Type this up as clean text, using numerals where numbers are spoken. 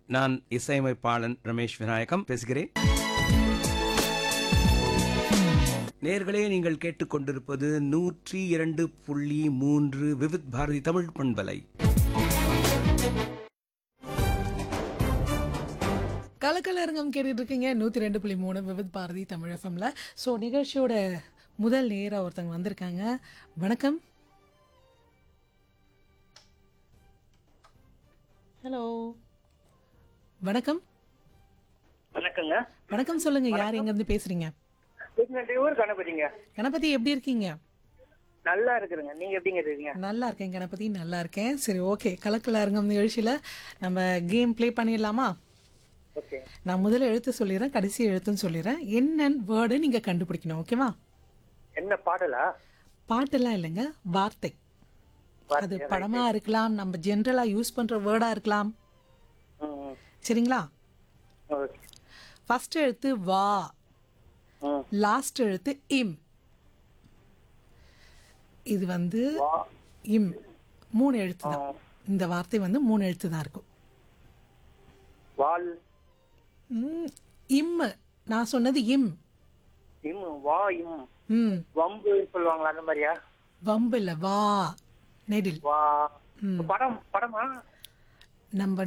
நான் இசையமைப்பாளன் ரமேஷ் விநாயகம் பேசுகிறேன். நேர்களே, நீங்கள் கேட்டுக்கொண்டிருப்பது 102.3 விவித் பாரதி தமிழ் பண்பலை. கலக்கலரங்கம் கேட்டுட்டு இருக்கீங்க 102.3 விவித் பாரதி தமிழ் எஃப்எம்ல. ஸோ நிகழ்ச்சியோட முதல் நேரா ஒருத்தவங்க வந்திருக்காங்க. வணக்கம். ஹலோ, வணக்கம். வணக்கங்க. வணக்கம், சொல்லுங்க. யார் எங்கேருந்து பேசுறீங்க? ஊர் கணபதிங்க. கணபதி, எப்படி இருக்கீங்க? நல்லா இருக்குதுங்க. நீங்க எப்படிங்க இருக்கீங்க? நல்லா இருக்கேன் கணபதி, நல்லா இருக்கேன். சரி, ஓகே. கலக்கலரங்கம் நிகழ்ச்சியில் நம்ம கேம் ப்ளே பண்ணிடலாமா? ஓகே. நான் முதல்ல எழுத்து சொல்லிடுறேன், கடைசி எழுத்துன்னு சொல்லிடுறேன். என்னன்னு வேர்டு நீங்கள் கண்டுபிடிக்கணும். ஓகேவா? என்ன பாடலா? பாட்டெல்லாம் இல்லைங்க, வார்த்தை. அது படமா இருக்கலாம், நம்ம ஜென்ரலா யூஸ் பண்ற வேர்டா இருக்கலாம். சரிங்களா? ஓகே. ஃபர்ஸ்ட் எழுத்து வா, லாஸ்ட் எழுத்து இம். இது வந்து இம், 3 எழுத்து தான். இந்த வார்த்தை வந்து 3 எழுத்து தான் இருக்கும். வால். இம், நான் சொன்னது இம். இம். வா இம். வம்பு சொல்லுவாங்களா அந்த மாதிரியா? வம்பு இல்ல, வா நெடில். வா. படமா? நம்ம